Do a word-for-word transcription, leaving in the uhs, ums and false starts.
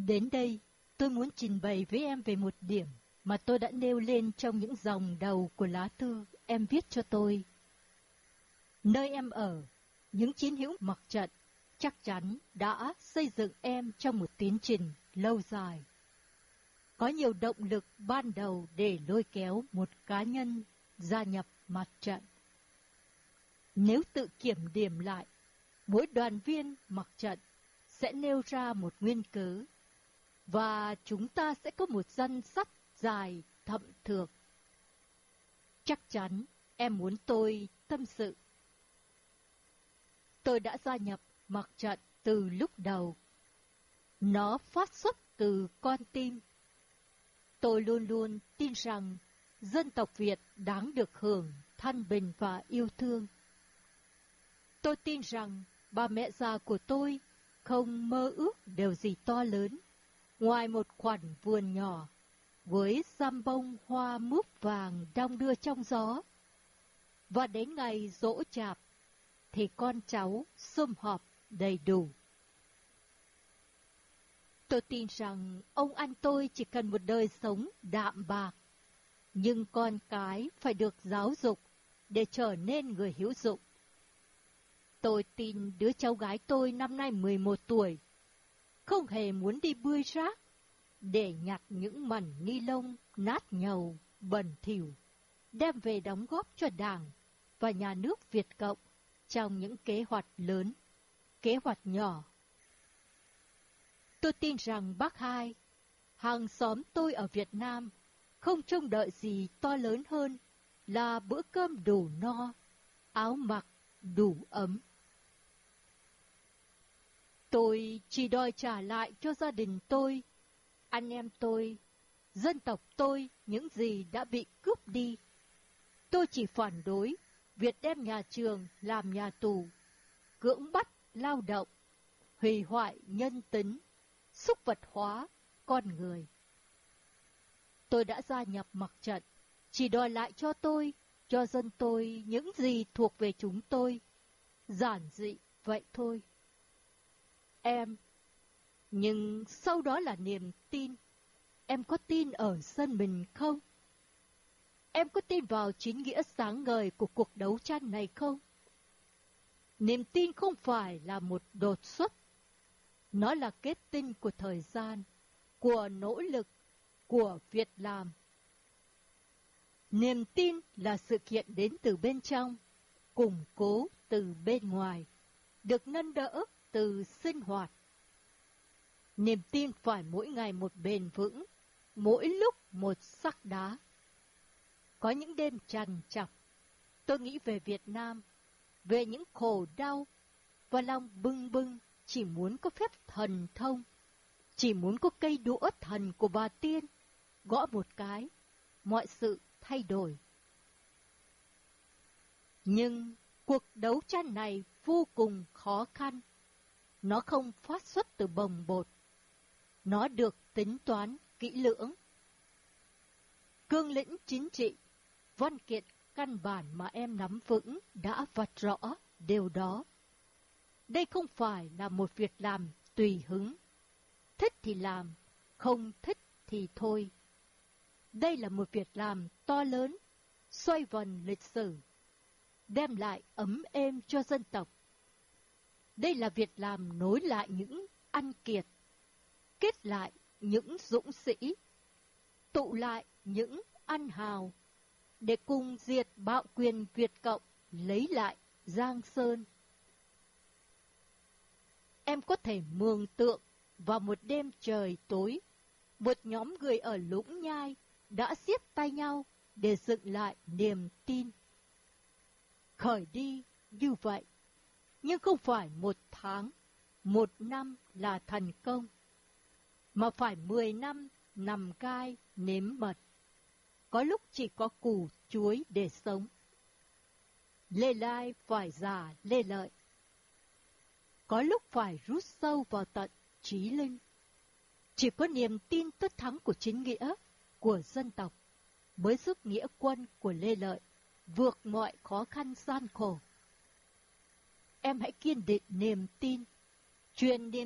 Đến đây, tôi muốn trình bày với em về một điểm mà tôi đã nêu lên trong những dòng đầu của lá thư em viết cho tôi. Nơi em ở, những chiến hữu mặt trận chắc chắn đã xây dựng em trong một tiến trình lâu dài. Có nhiều động lực ban đầu để lôi kéo một cá nhân gia nhập mặt trận. Nếu tự kiểm điểm lại, mỗi đoàn viên mặt trận sẽ nêu ra một nguyên cớ, và chúng ta sẽ có một danh sách dài thậm thược. Chắc chắn em muốn tôi tâm sự. Tôi đã gia nhập mặt trận từ lúc đầu. Nó phát xuất từ con tim. Tôi luôn luôn tin rằng dân tộc Việt đáng được hưởng thanh bình và yêu thương. Tôi tin rằng bà mẹ già của tôi không mơ ước điều gì to lớn ngoài một khoảnh vườn nhỏ với răm bông hoa mướp vàng đong đưa trong gió. Và đến ngày giỗ chạp thì con cháu sum họp đầy đủ. Tôi tin rằng ông anh tôi chỉ cần một đời sống đạm bạc, nhưng con cái phải được giáo dục để trở nên người hữu dụng. Tôi tin đứa cháu gái tôi năm nay mười một tuổi, không hề muốn đi bươi rác để nhặt những mảnh ni lông nát nhầu, bẩn thỉu, đem về đóng góp cho Đảng và nhà nước Việt Cộng trong những kế hoạch lớn, kế hoạch nhỏ. Tôi tin rằng bác Hai, hàng xóm tôi ở Việt Nam, không trông đợi gì to lớn hơn là bữa cơm đủ no, áo mặc đủ ấm. Tôi chỉ đòi trả lại cho gia đình tôi, anh em tôi, dân tộc tôi những gì đã bị cướp đi. Tôi chỉ phản đối việc đem nhà trường làm nhà tù, cưỡng bắt lao động, hủy hoại nhân tính, súc vật hóa con người. Tôi đã gia nhập mặt trận, chỉ đòi lại cho tôi, cho dân tôi những gì thuộc về chúng tôi. Giản dị vậy thôi. Em, nhưng sau đó là niềm tin. Em có tin ở dân mình không? Em có tin vào chính nghĩa sáng ngời của cuộc đấu tranh này không? Niềm tin không phải là một đột xuất. Nó là kết tinh của thời gian, của nỗ lực, của việc làm. Niềm tin là sự kiện đến từ bên trong, củng cố từ bên ngoài, được nâng đỡ từ sinh hoạt. Niềm tin phải mỗi ngày một bền vững, mỗi lúc một sắc đá. Có những đêm trằn trọc, tôi nghĩ về Việt Nam, về những khổ đau, và lòng bâng bâng chỉ muốn có phép thần thông, chỉ muốn có cây đũa thần của bà Tiên, gõ một cái, mọi sự thay đổi. Nhưng cuộc đấu tranh này vô cùng khó khăn. Nó không phát xuất từ bồng bột. Nó được tính toán kỹ lưỡng. Cương lĩnh chính trị, văn kiện căn bản mà em nắm vững đã vạch rõ điều đó. Đây không phải là một việc làm tùy hứng. Thích thì làm, không thích thì thôi. Đây là một việc làm to lớn, xoay vần lịch sử, đem lại ấm êm cho dân tộc. Đây là việc làm nối lại những anh kiệt, kết lại những dũng sĩ, tụ lại những anh hào, để cùng diệt bạo quyền Việt Cộng, lấy lại Giang Sơn. Em có thể mường tượng vào một đêm trời tối, một nhóm người ở Lũng Nhai đã siết tay nhau để dựng lại niềm tin. Khởi đi như vậy, nhưng không phải một tháng, một năm là thành công, mà phải mười năm nằm gai nếm mật. Có lúc chỉ có củ chuối để sống. Lê Lai phải già Lê Lợi. Có lúc phải rút sâu vào tận trí linh. Chỉ có niềm tin tất thắng của chính nghĩa, của dân tộc, mới giúp nghĩa quân của Lê Lợi vượt mọi khó khăn gian khổ. Em hãy kiên định niềm tin, truyền niềm